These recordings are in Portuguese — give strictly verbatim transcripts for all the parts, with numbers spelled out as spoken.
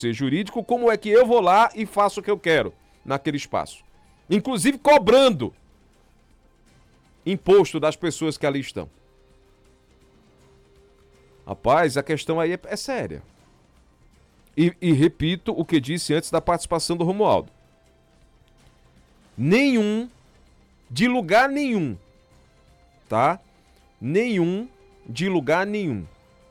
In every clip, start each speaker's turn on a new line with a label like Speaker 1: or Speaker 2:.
Speaker 1: ser jurídico, como é que eu vou lá e faço o que eu quero naquele espaço. Inclusive cobrando imposto das pessoas que ali estão. Rapaz, a questão aí é, é séria. E, e repito o que disse antes da participação do Romualdo. Nenhum, de lugar nenhum, tá? Nenhum, de lugar nenhum.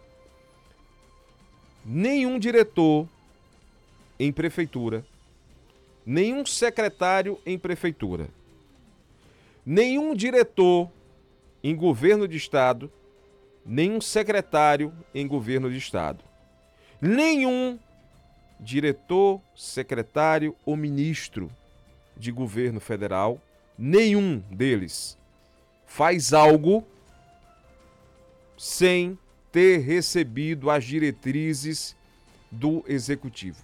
Speaker 1: Nenhum diretor em prefeitura, nenhum secretário em prefeitura, nenhum diretor em governo de estado, nenhum secretário em governo de estado, nenhum diretor, secretário ou ministro de governo federal, nenhum deles faz algo sem ter recebido as diretrizes do executivo.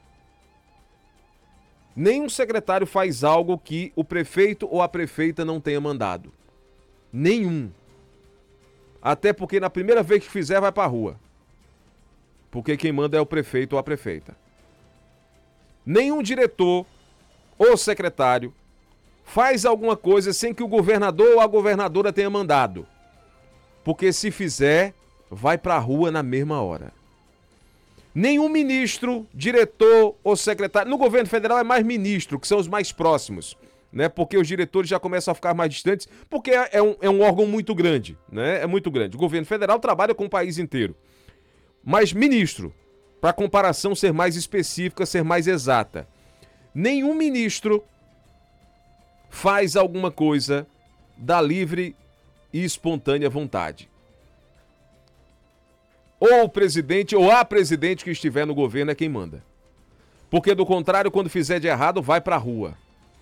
Speaker 1: Nenhum secretário faz algo que o prefeito ou a prefeita não tenha mandado. Nenhum. Até porque na primeira vez que fizer vai pra rua. Porque quem manda é o prefeito ou a prefeita. Nenhum diretor ou secretário faz alguma coisa sem que o governador ou a governadora tenha mandado. Porque se fizer, vai pra rua na mesma hora. Nenhum ministro, diretor ou secretário... No governo federal é mais ministro, que são os mais próximos, né? Porque os diretores já começam a ficar mais distantes, porque é, é, um, é um órgão muito grande, né? É muito grande. O governo federal trabalha com o país inteiro. Mas ministro, para comparação ser mais específica, ser mais exata, nenhum ministro faz alguma coisa da livre e espontânea vontade. Ou o presidente ou a presidente que estiver no governo é quem manda. Porque do contrário, quando fizer de errado, vai pra rua.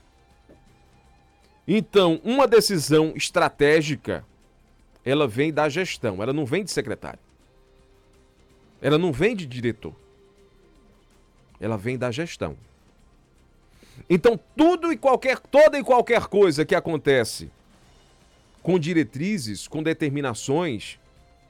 Speaker 1: Então, uma decisão estratégica, ela vem da gestão, ela não vem de secretário. Ela não vem de diretor. Ela vem da gestão. Então, tudo e qualquer, toda e qualquer coisa que acontece com diretrizes, com determinações,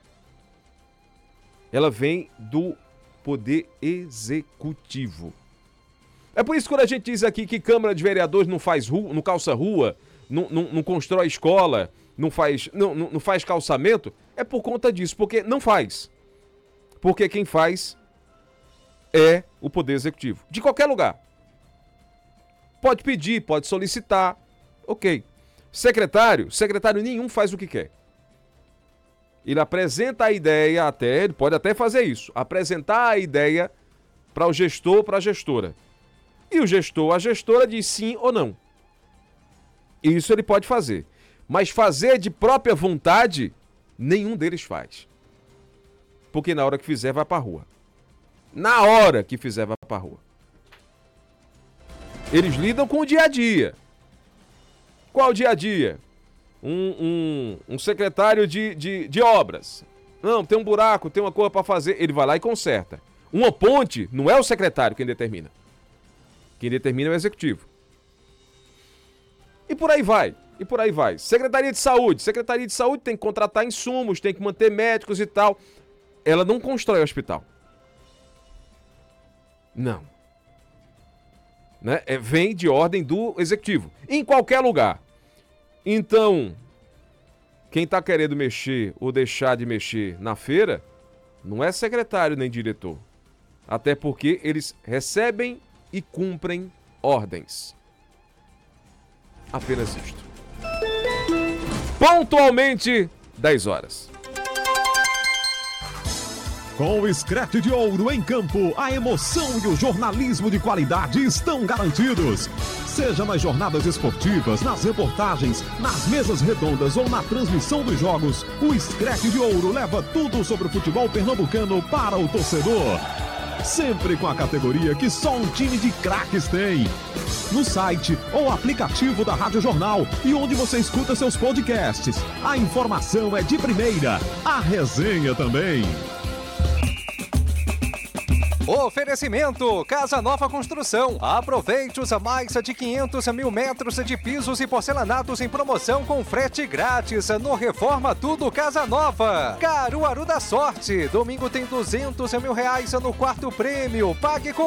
Speaker 1: ela vem do poder executivo. É por isso que quando a gente diz aqui que Câmara de Vereadores não faz rua, não calça rua, não, não, não constrói escola, não faz, não, não, não faz calçamento, é por conta disso, porque não faz. Porque quem faz é o poder executivo. De qualquer lugar. Pode pedir, pode solicitar, ok. Secretário, secretário nenhum faz o que quer. Ele apresenta a ideia até, ele pode até fazer isso, apresentar a ideia para o gestor, para a gestora. E o gestor, a gestora diz sim ou não. Isso ele pode fazer. Mas fazer de própria vontade, nenhum deles faz. Porque na hora que fizer, vai para a rua. Na hora que fizer, vai para a rua. Eles lidam com o dia a dia. Qual o dia a dia? Um, um, um secretário de, de, de obras. Não, tem um buraco, tem uma coisa para fazer. Ele vai lá e conserta. Uma ponte, não é o secretário quem determina. Quem determina é o executivo. E por aí vai. E por aí vai. Secretaria de Saúde. Secretaria de Saúde tem que contratar insumos, tem que manter médicos e tal. Ela não constrói hospital. Não. Né? É, vem de ordem do executivo. Em qualquer lugar. Então, quem está querendo mexer ou deixar de mexer na feira, não é secretário nem diretor. Até porque eles recebem e cumprem ordens. Apenas isto. Pontualmente, dez horas.
Speaker 2: Com o Screte de Ouro em campo, a emoção e o jornalismo de qualidade estão garantidos. Seja nas jornadas esportivas, nas reportagens, nas mesas redondas ou na transmissão dos jogos, o Screte de Ouro leva tudo sobre o futebol pernambucano para o torcedor. Sempre com a categoria que só um time de craques tem. No site ou aplicativo da Rádio Jornal e onde você escuta seus podcasts. A informação é de primeira, a resenha também.
Speaker 3: Oferecimento Casa Nova Construção. Aproveite os mais de quinhentos mil metros de pisos e porcelanatos em promoção com frete grátis no Reforma Tudo Casa Nova. Caruaru da Sorte. Domingo tem duzentos mil reais no quarto prêmio. Pague com